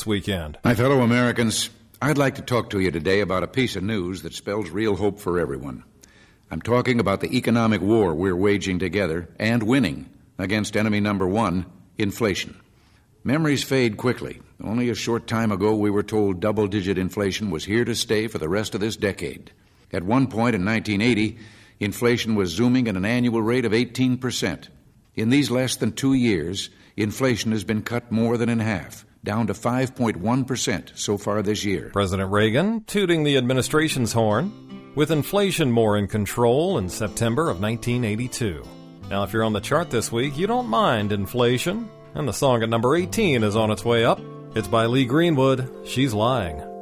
this weekend. My fellow Americans, I'd like to talk to you today about a piece of news that spells real hope for everyone. I'm talking about the economic war we're waging together and winning against enemy number one, inflation. Memories fade quickly. Only a short time ago we were told double-digit inflation was here to stay for the rest of this decade. At one point in 1980, inflation was zooming at an annual rate of 18%. In these less than 2 years, inflation has been cut more than in half, down to 5.1% so far this year. President Reagan tooting the administration's horn, with inflation more in control in September of 1982. Now, if you're on the chart this week, you don't mind inflation, and the song at number 18 is on its way up. It's by Lee Greenwood, She's Lying.